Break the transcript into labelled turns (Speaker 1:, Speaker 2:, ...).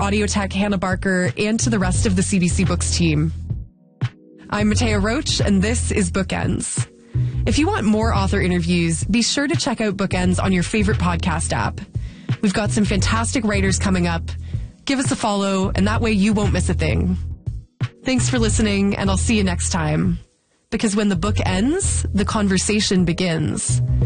Speaker 1: audio tech, Hannah Barker, and to the rest of the CBC Books team. I'm Matea Roach, and this is Bookends. If you want more author interviews, be sure to check out Bookends on your favorite podcast app. We've got some fantastic writers coming up. Give us a follow, and that way you won't miss a thing. Thanks for listening, and I'll see you next time. Because when the book ends, the conversation begins.